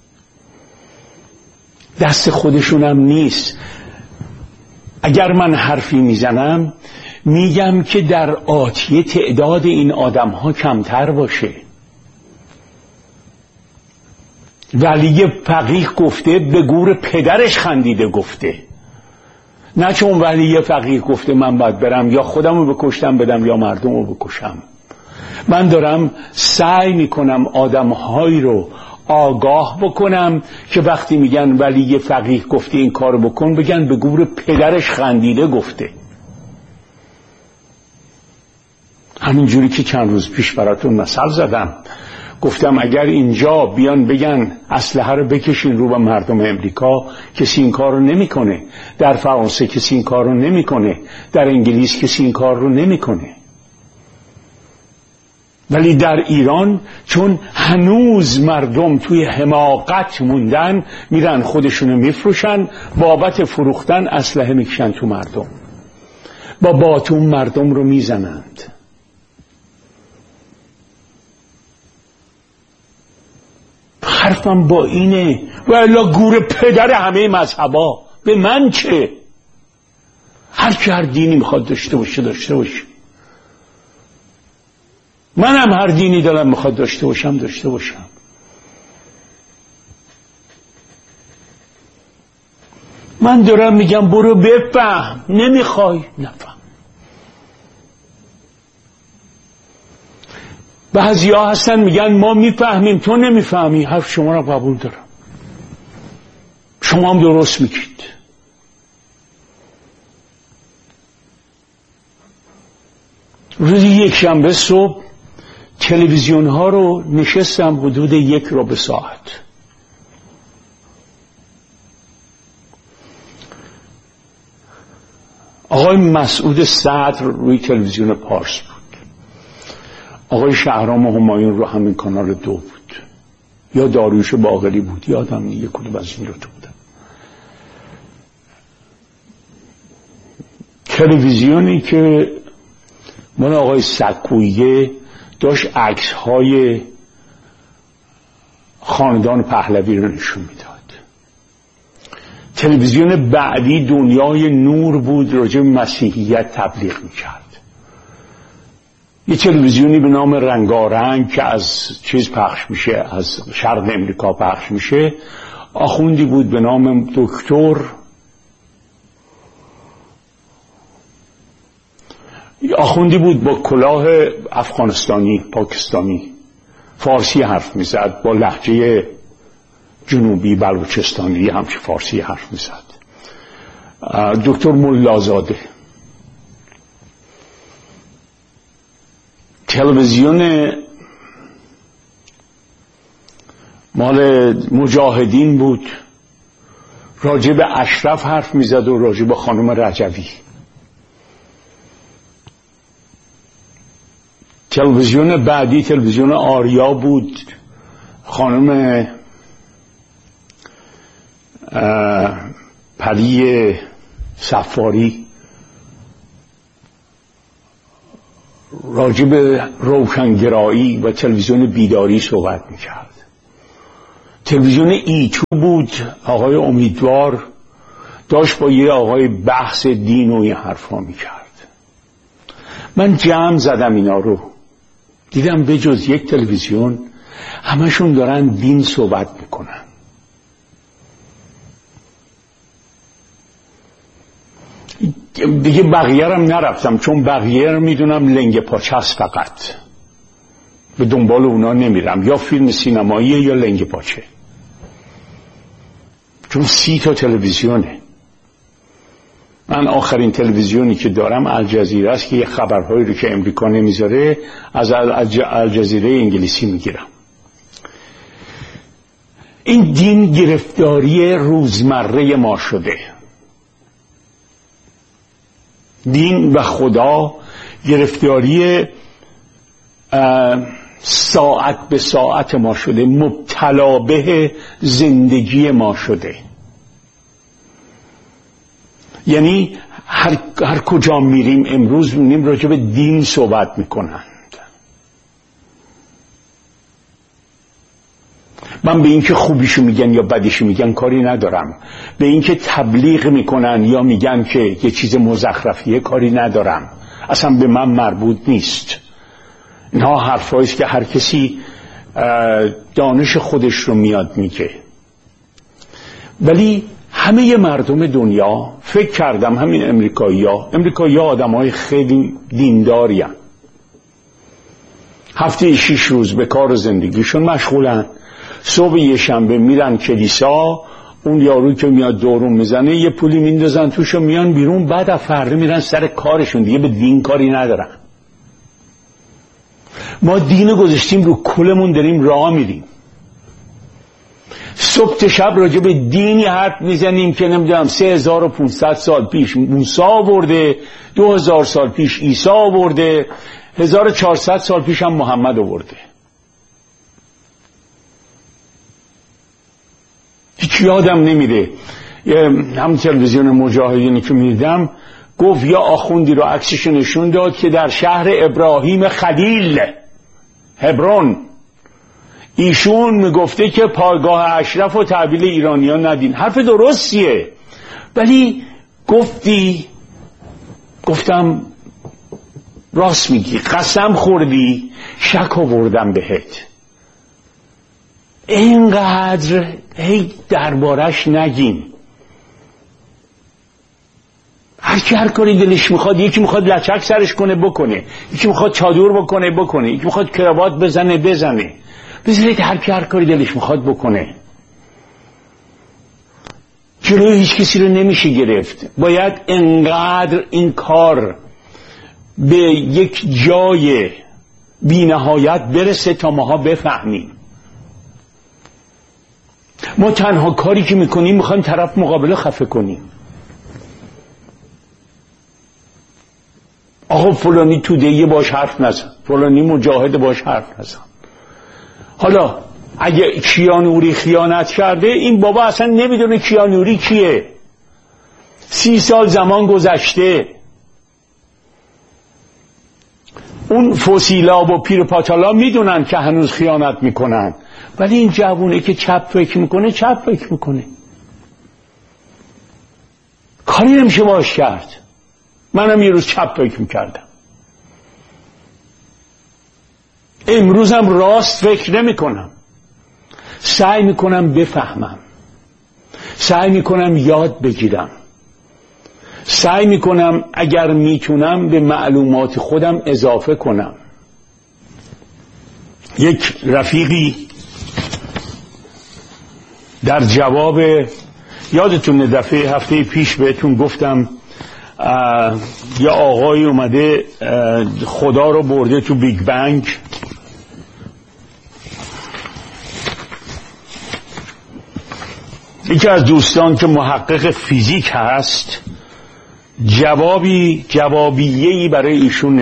دست خودشونم نیست. اگر من حرفی میزنم میگم که در آتیه تعداد این آدم ها کمتر باشه. ولی فقیه گفته به گور پدرش خندیده گفته، نه چون ولی فقیه گفته من باید برم یا خودم رو بکشتم بدم یا مردم رو بکشم. من دارم سعی میکنم آدم هایی رو آگاه بکنم که وقتی میگن ولی فقیه گفته این کار بکن، بگن به گور پدرش خندیده گفته. همینجوری که چند روز پیش براتون مثال زدم، گفتم اگر اینجا بیان بگن اسلحه رو بکشین رو به مردم امریکا، کسی این کار رو نمیکنه. در فرانسه کسی این کار رو نمیکنه. در انگلیس کسی این کار رو نمیکنه. ولی در ایران چون هنوز مردم توی حماقت موندن، میرن خودشونو میفروشن، بابت فروختن اسلحه میکشن تو مردم، با باتون مردم رو میزنند. حرفم با اینه، و الا گور پدر همه مذهبا، به من چه؟ هر کی هر دینی میخواد داشته باشه داشته باشه. منم هر دینی دلم میخواد داشته باشم داشته باشم. من دارم میگم برو بفهم، نمیخوای نفهم. بعضیا هستن میگن ما میفهمیم تو نمیفهمی. حرف شما را قبول دارم، شما هم درست میگید. روز یکشنبه صبح تلویزیون ها رو نشستم حدود 1 ساعت. آقای مسعود صدر روی تلویزیون پارس بود، آقای شهرام همایون رو همین کانال 2 بود، یا داریوش باقری بود، یادم یک کدوم از این رو تو بودم. تلویزیونی که من آقای سکویه داشت عکس های خاندان پهلوی رو نشون میداد. تلویزیون بعدی دنیای نور بود، راجع به مسیحیت تبلیغ میکرد. یه تلویزیونی به نام رنگارنگ که از چیز پخش میشه، از شرق امریکا پخش میشه، آخوندی بود به نام دکتر، آخوندی بود با کلاه افغانستانی پاکستانی، فارسی حرف میزد با لهجه جنوبی بلوچستانی، همچه فارسی حرف میزد. دکتر ملازاده. تلویزیون مال مجاهدین بود، راجع به اشرف حرف میزد و راجع به خانم رجوی. تلویزیون بعدی تلویزیون آریا بود، خانم پری صفاری راجع به روشنگرایی و تلویزیون بیداری صحبت میکرد. تلویزیون ایتو بود، آقای امیدوار داشت با یه آقای بحث دین و این حرفا میکرد. من جمع زدم اینا رو، دیدم به جز یک تلویزیون همشون دارن دین صحبت میکنن. دیگه بقیه رم نرفتم، چون بقیه رو میدونم لنگ پاچه است، فقط به دنبال اونا نمیرم، یا فیلم سینمایی یا لنگ پاچه، چون 30 تا تلویزیونه. من آخرین تلویزیونی که دارم الجزیره است که یه خبرهایی رو که امریکا نمیذاره از الجزیره انگلیسی میگیرم. این دین گرفتاری روزمره ما شده، دین و خدا گرفتاری ساعت به ساعت ما شده، مبتلا به زندگی ما شده. یعنی هر کجا میریم امروز میبینیم راجع به دین صحبت میکنند. من به اینکه خوبیشو میگن یا بدیشو میگن کاری ندارم، به اینکه تبلیغ میکنن یا میگن که یه چیز مزخرفیه کاری ندارم، اصلا به من مربوط نیست. اینها حرفایی است که هر کسی دانش خودش رو میاد میگه. ولی همه مردم دنیا فکر کردم، همین امریکایی ها آدم های خیلی دینداری هستند. هفته 6 روز به کار زندگیشون مشغولن. صبح یه شنبه میرن کلیسا، اون یارو که میاد دورون میزنه یه پولی میندازن توش و میان بیرون، بعد از فردا میرن سر کارشون، دیگه به دین کاری ندارن. ما دینو گذاشتیم رو کلمون، داریم راه میریم. صبح تا شب راجع به دینی حرف میزنیم که نمیدونم 3500 سال پیش موسی آورده، 2000 سال پیش عیسی آورده، 1400 سال پیش هم محمد آورده. هیچ یادم نمیره هم تلویزیون مجاهدینی که میدیدم گفت یا آخوندی رو عکسش نشون داد که در شهر ابراهیم خلیل هبرون ایشون میگفته که پایگاه اشرف و تحویل ایرانیان ندین. حرف درستیه، ولی گفتم راست میگی، قسم خوردی، شک آوردم بهت. اینقدر هی دربارش نگین. هر کاری دلش میخواد، یکی میخواد لچک سرش کنه بکنه، یکی میخواد چادر بکنه، یکی میخواد کراوات بزنه. بذارید هر کاری دلش میخواد بکنه. جلوی هیچ کسی رو نمیشه گرفت. باید انقدر این کار به یک جای بی نهایت برسه تا ماها بفهمیم. ما تنها کاری که میکنیم میخوایم طرف مقابل خفه کنیم. آقا فلانی توده‌ای باش حرف نزن، فلانی مجاهد باش حرف نزن. حالا اگه کیانوری خیانت کرده، این بابا اصلا نمیدونه کیانوری کیه. 30 سال زمان گذشته، اون فسیلا و پیر پاتالا میدونن که هنوز خیانت میکنن، ولی این جوونه که چپ فکر میکنه کاری نمیشه باش کرد. منم یه روز چپ فکر میکردم، امروزم راست فکر نمیکنم. سعی میکنم بفهمم، سعی میکنم یاد بگیرم، سعی میکنم اگر میتونم به معلومات خودم اضافه کنم. یک رفیقی در جواب، یادتون دفعه هفته پیش بهتون گفتم یه آقای اومده خدا رو برده تو بیگ بنگ، یکی از دوستان که محقق فیزیک هست جوابیه‌ای برای ایشون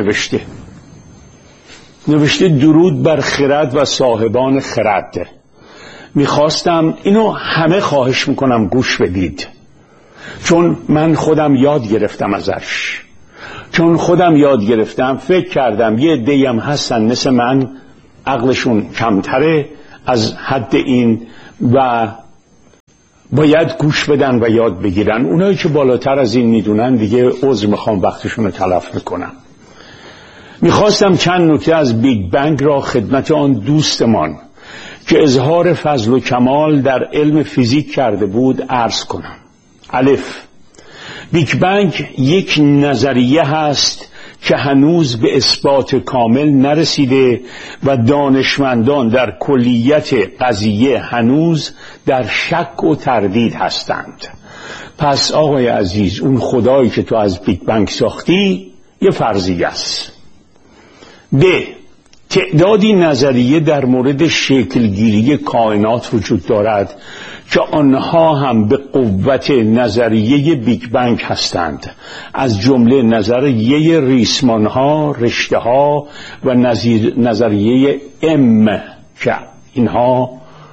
نوشته درود بر خرد و صاحبان خرد. میخواستم اینو همه خواهش میکنم گوش بدید، چون من خودم یاد گرفتم ازش. چون خودم یاد گرفتم فکر کردم یه عده‌ای هم هستن مثل من عقلشون کمتره از حد این و باید گوش بدن و یاد بگیرن. اونایی که بالاتر از این میدونن دیگه عذر میخوام وقتشون رو تلف میکنم. میخواستم چند نکته از بیگ بنگ را خدمت آن دوستمان که اظهار فضل و کمال در علم فیزیک کرده بود عرض کنم. الف، بیگ بنگ یک نظریه هست که هنوز به اثبات کامل نرسیده و دانشمندان در کلیت قضیه هنوز در شک و تردید هستند. پس آقای عزیز، اون خدایی که تو از بیگ بنگ ساختی یه فرضیه است. ب، تعدادی نظریه در مورد شکلگیری کائنات وجود دارد که آنها هم به قوت نظریه بیگ بنگ هستند، از جمله نظریه ریسمان ها، رشته ها و نظریه ام که اینها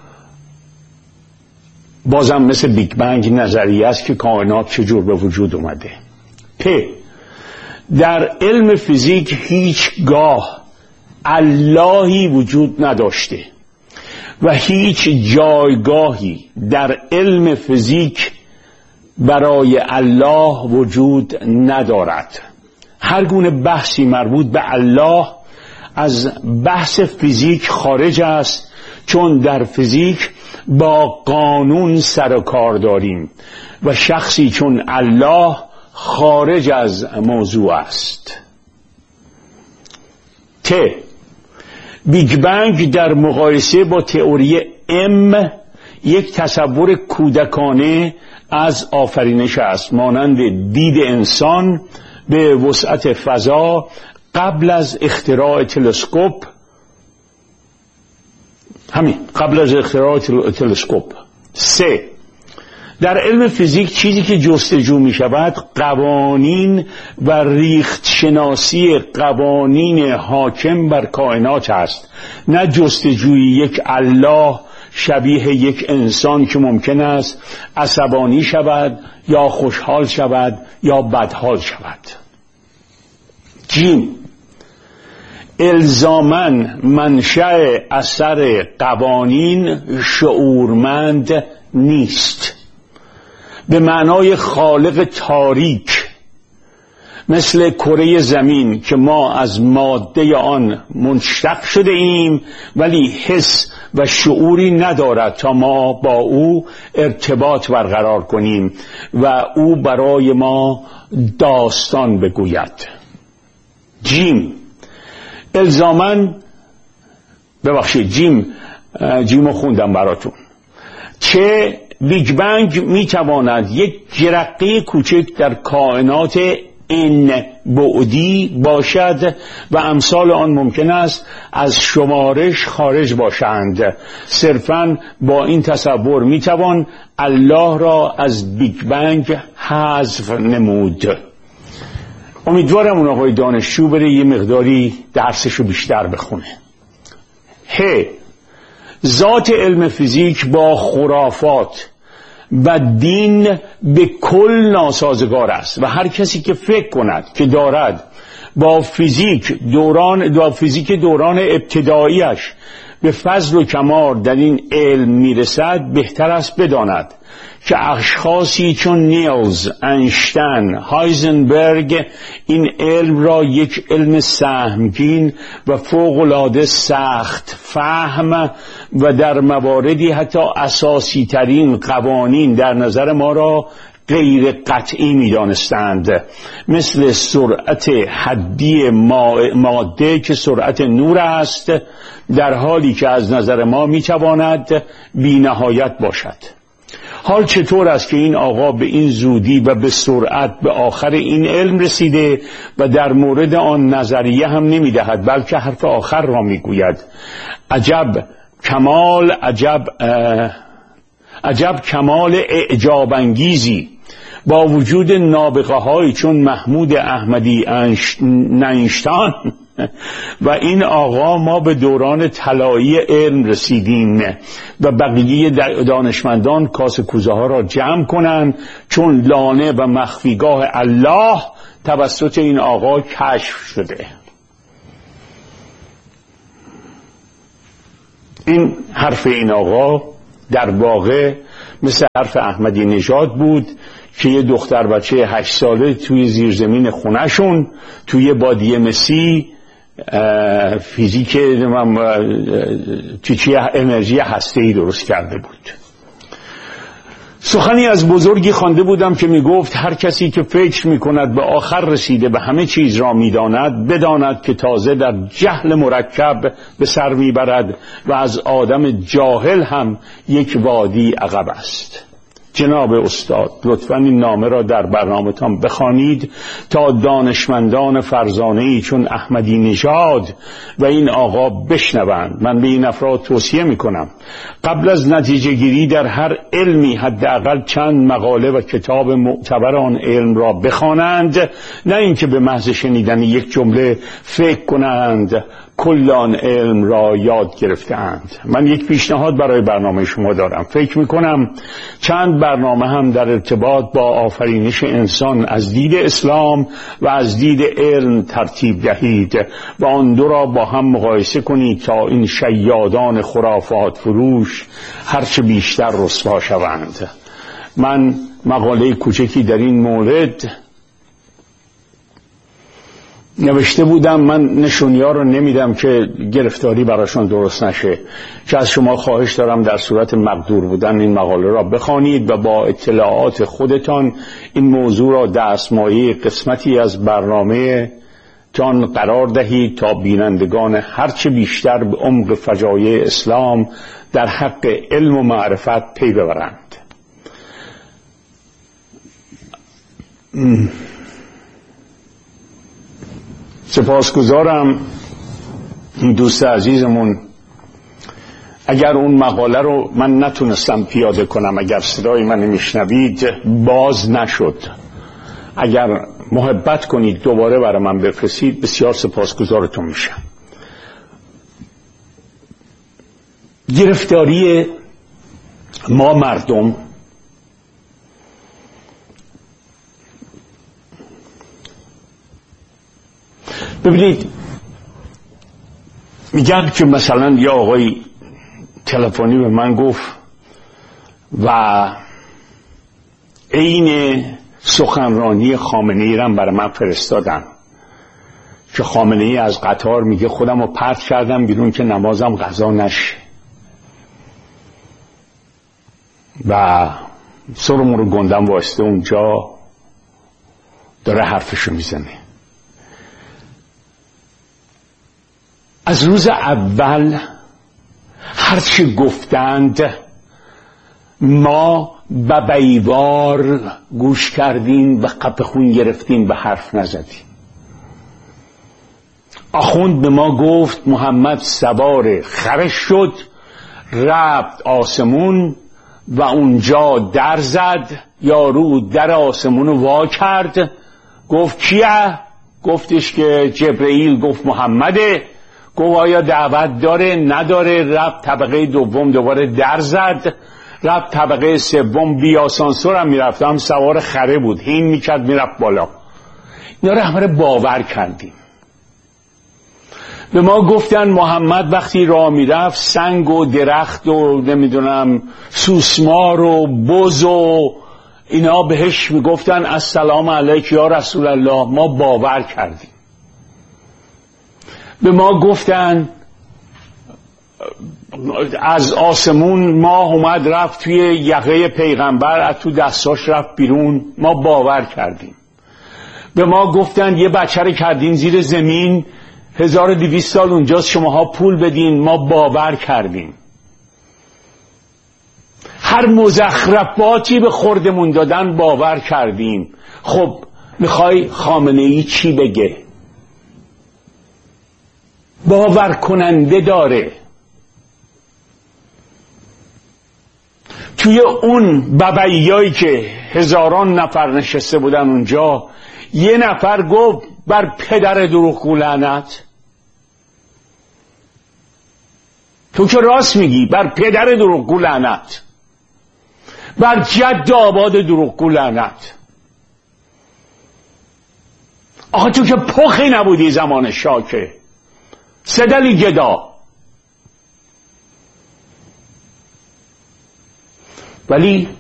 بازم مثل بیگ بنگ نظریه است که کائنات چجور به وجود اومده. پ، در علم فیزیک هیچگاه اللهی وجود نداشته و هیچ جایگاهی در علم فیزیک برای الله وجود ندارد. هر گونه بحثی مربوط به الله از بحث فیزیک خارج است، چون در فیزیک با قانون سر و کار داریم و شخصی چون الله خارج از موضوع است. ت، بیگ بنگ در مقایسه با تئوری ام یک تصور کودکانه از آفرینش است، مانند دید انسان به وسعت فضا قبل از اختراع تلسکوپ. قبل از اختراع تلسکوپ. 3، در علم فیزیک چیزی که جستجو می شود قوانین و ریخت شناسی قوانین حاکم بر کائنات است، نه جستجوی یک الله شبیه یک انسان که ممکن است عصبانی شود یا خوشحال شود یا بدحال شود. جیم، الزاماً منشأ اثر قوانین شعورمند نیست، به معنای خالق تاریک مثل کره زمین که ما از ماده آن منشق شده ایم ولی حس و شعوری ندارد تا ما با او ارتباط برقرار کنیم و او برای ما داستان بگوید. جیم، الزاماً جیمو خوندم براتون. چه بیگ بنگ می تواند یک جرقه کوچک در کائنات این بعدی باشد و امثال آن ممکن است از شمارش خارج باشند. صرفاً با این تصور می توان الله را از بیگ بنگ حذف نمود. امیدوارم اون آقای دانشجو بره یه مقداری درسشو بیشتر بخونه. ذات علم فیزیک با خرافات و دین به کل ناسازگار است و هر کسی که فکر کند که دارد با فیزیک دوران ابتداییش به فضل و کمال در این علم میرسد بهتر است بداند که اشخاصی چون نیلز، اینشتین، هایزنبرگ این علم را یک علم سهمگین و فوق‌العاده سخت فهم و در مواردی حتی اساسی ترین قوانین در نظر ما را غیر قطعی می دانستند، مثل سرعت حدی ماده که سرعت نور است، در حالی که از نظر ما می تواند بی نهایت باشد. حال چطور است که این آقا به این زودی و به سرعت به آخر این علم رسیده و در مورد آن نظریه هم نمی دهد بلکه حرف آخر را می گوید؟ عجب کمال اعجاب انگیزی با وجود نابغه های چون محمود احمدی اینشتین و این آقا ما به دوران طلایی علم رسیدیم و بقیه دانشمندان کاسه کوزه ها را جمع کنند، چون لانه و مخفیگاه الله توسط این آقا کشف شده. این حرف این آقا در واقع مثل حرف احمدی نژاد بود که یه دختر بچه 8 ساله توی زیرزمین خونهشون توی بادیه مسی فیزیک چی انرژی هسته‌ای درست کرده بود. سخنی از بزرگی خوانده بودم که می گفت هر کسی که فکر می کند به آخر رسیده به همه چیز را می داند، بداند که تازه در جهل مرکب به سر می برد و از آدم جاهل هم یک وادی عقب است. جناب استاد، لطفاً این نامه را در برنامه‌تان بخوانید تا دانشمندان فرزانه‌ای چون احمدی نژاد و این آقا بشنوند. من به این افراد توصیه می‌کنم قبل از نتیجه گیری در هر علمی حداقل چند مقاله و کتاب معتبر آن علم را بخوانند، نه اینکه به محض شنیدن یک جمله فکر کنند کل آن علم را یاد گرفتند. من یک پیشنهاد برای برنامه شما دارم. فکر میکنم چند برنامه هم در ارتباط با آفرینش انسان از دید اسلام و از دید علم ترتیب دهید و آن دو را با هم مقایسه کنید تا این شیادان خرافات فروش هرچه بیشتر رسوا شوند. من مقاله کوچکی در این مورد نوشته بودم. من نشونی‌ها رو نمیدم که گرفتاری براشون درست نشه، که از شما خواهش دارم در صورت مقدور بودن این مقاله را بخوانید و با اطلاعات خودتان این موضوع را دستمایه قسمتی از برنامه تان قرار دهید تا بینندگان هرچه بیشتر به عمق فجایع اسلام در حق علم و معرفت پی ببرند. سپاسگزارم این دوست عزیزمون. اگر اون مقاله رو من نتونستم پیاده کنم، اگر صدای من میشنوید باز نشد، اگر محبت کنید دوباره برای من بفرستید، بسیار سپاسگزارتون میشم. گرفتاری ما مردم ببینید، میگن که مثلا یه آقای تلفنی به من گفت و عین سخنرانی خامنه‌ای را برای من فرستادن که خامنه‌ای از قطار میگه خودم رو پرت کردم بیرون که نمازم قضا نشه و سرمون رو گندم واسطه اونجا داره حرفشو میزنه. از روز اول هرچی گفتند ما به بیوار گوش کردیم و قپ خون گرفتیم و حرف نزدیم. آخوند به ما گفت محمد سوار خرش شد، رفت آسمون و اونجا در زد، یارو در آسمون رو وا کرد. گفت کیه؟ گفتش که جبرئیل. گفت محمده. گفت آیا دعوت داره؟ نداره. رفت طبقه دوم، دوباره در زد، رفت طبقه سوم، بی آسانسور هم میرفت، هم سوار خره بود، هین میکرد میرفت بالا. اینا رو همه باور کردیم. به ما گفتن محمد وقتی راه میرفت سنگ و درخت و نمیدونم سوسمار و بز و اینا بهش میگفتن السلام علیک یا رسول الله. ما باور کردیم. به ما گفتن از آسمون ماه اومد رفت توی یقه پیغمبر، از تو دستاش رفت بیرون. ما باور کردیم. به ما گفتن یه بچه رو کردین زیر زمین، 1200 سال اونجاست، شماها پول بدین. ما باور کردیم. هر مزخرفاتی به خوردمون دادن باور کردیم. خب میخوای خامنه‌ای چی بگه؟ باور کننده داره. توی اون ببعیایی که هزاران نفر نشسته بودن اونجا، یه نفر گفت بر پدر دروغگو لعنت. تو که راست میگی، بر پدر دروغگو لعنت، بر جد آباد دروغگو لعنت. آقا تو که پخی نبودی زمان شاکه، سدلی گدا. ولی